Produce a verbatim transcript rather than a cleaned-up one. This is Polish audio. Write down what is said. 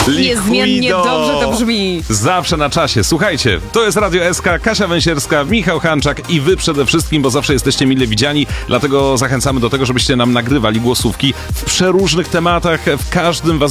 Niezmiennie dobrze to brzmi. Zawsze na czasie. Słuchajcie, to jest Radio S K, Kasia Węsierska, Michał Hanczak i wy przede wszystkim, bo zawsze jesteście mile widziani, dlatego zachęcamy do tego, żebyście nam nagrywali głosówki w przeróżnych tematach. W każdym was